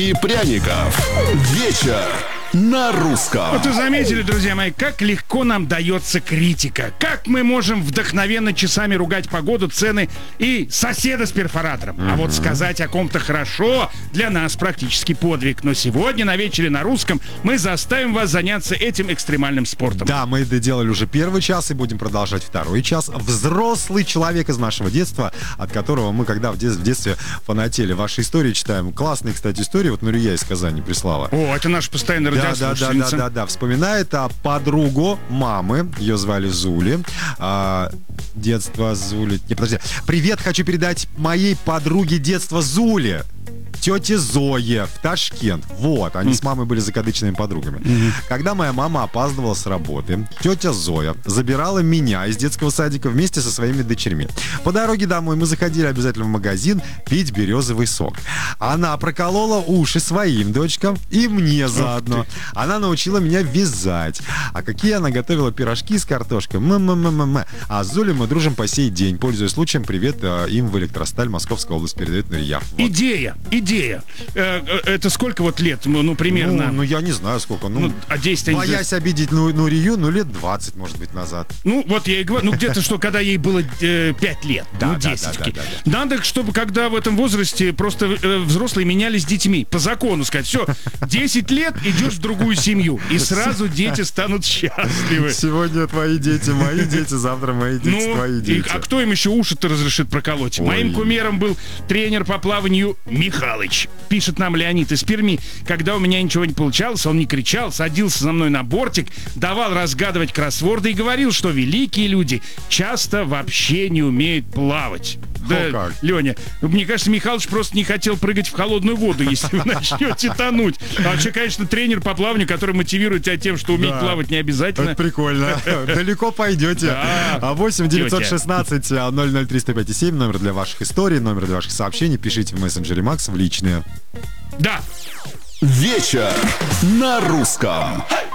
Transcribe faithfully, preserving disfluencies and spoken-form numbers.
и пряников. Вечер на русском. Вот вы заметили, друзья мои, как легко нам дается критика. Как мы можем вдохновенно часами ругать погоду, цены и соседа с перфоратором. Mm-hmm. А вот сказать о ком-то хорошо для нас практически подвиг. Но сегодня на вечере на русском мы заставим вас заняться этим экстремальным спортом. Да, мы доделали уже первый час и будем продолжать второй час. Взрослый человек из нашего детства, от которого мы, когда в, дет- в детстве фанатели, ваши истории читаем. Классные, кстати, истории. Вот Нурия из Казани прислала. О, это наш постоянный Да, да, да, да, да, да. Вспоминает о подругу мамы. Ее звали Зули. А, детство Зули. Не, подожди. Привет, хочу передать моей подруге детства Зуле. Тете Зое в Ташкент. Вот, они mm. с мамой были закадычными подругами. Mm-hmm. Когда моя мама опаздывала с работы, тетя Зоя забирала меня из детского садика вместе со своими дочерьми. По дороге домой мы заходили обязательно в магазин пить березовый сок. Она проколола уши своим дочкам и мне заодно. Она научила меня вязать. А какие она готовила пирожки с картошкой. М-м-м-м-м. А с Зулей мы дружим по сей день. Пользуясь случаем, привет э, им в Электросталь, Московская область, передает Нурия. Вот. Идея, идея. Э, это сколько вот лет, ну, примерно? Ну, ну я не знаю сколько. Ну, ну а десять... Боясь обидеть ну, Нурию, ну, лет двадцать, может быть, назад. Ну, вот я и говорю, ну, где-то что, когда ей было э, пять лет, да, ну, да, десять. Да, да, да, да. Надо, чтобы когда в этом возрасте просто э, взрослые менялись детьми. По закону сказать, все, десять лет идешь в другую семью, и сразу дети станут счастливы. Сегодня твои дети, мои дети, завтра мои дети, ну, твои дети. И, а кто им еще уши-то разрешит проколоть? Ой. Моим кумиром был тренер по плаванию Михалыч. Пишет нам Леонид из Перми. Когда у меня ничего не получалось, он не кричал, садился за мной на бортик, давал разгадывать кроссворды и говорил, что великие люди часто вообще не умеют плавать. Да, Леня, мне кажется, Михалыч просто не хотел прыгать в холодную воду, если вы начнете тонуть. А вообще, конечно, тренер по плаванию, который мотивирует тебя тем, что уметь да. плавать не обязательно. Это прикольно. Далеко пойдете. восемь девятьсот шестнадцать ноль ноль три сто пять семь, номер для ваших историй, номер для ваших сообщений. Пишите в мессенджере Макс в личные. Да. Вечер на русском.